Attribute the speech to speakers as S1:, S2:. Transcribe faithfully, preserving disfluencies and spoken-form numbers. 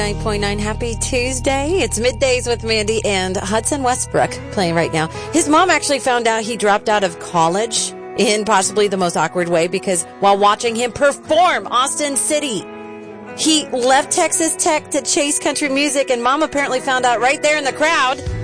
S1: nine point nine, happy Tuesday. It's Middays with Mandy and Hudson Westbrook playing right now. His mom actually found out he dropped out of college in possibly the most awkward way because while watching him perform Austin City, he left Texas Tech to chase country music, and mom apparently found out right there in the crowd.